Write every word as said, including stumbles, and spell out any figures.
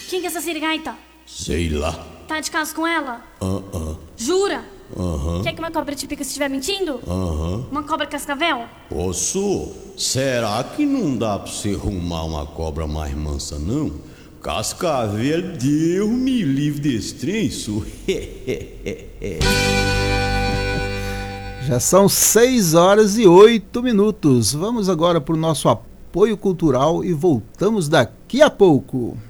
Quem que é essa sirigaita? Sei lá. Tá de caso com ela? Ah, ah. Jura? Aham. Quer que uma cobra te pica se estiver mentindo? Aham. Uma cobra cascavel? Posso? Será que não dá pra você arrumar uma cobra mais mansa, não? Cascavel, Deus me livre desse trem, isso. Já são seis horas e oito minutos. Vamos agora para o nosso apoio cultural e voltamos daqui a pouco.